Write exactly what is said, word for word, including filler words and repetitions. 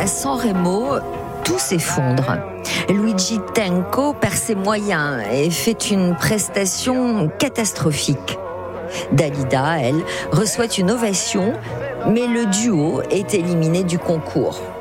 San Remo, tout s'effondre. Luigi Tenco perd ses moyens et fait une prestation catastrophique. Dalida, elle, reçoit une ovation, mais le duo est éliminé du concours.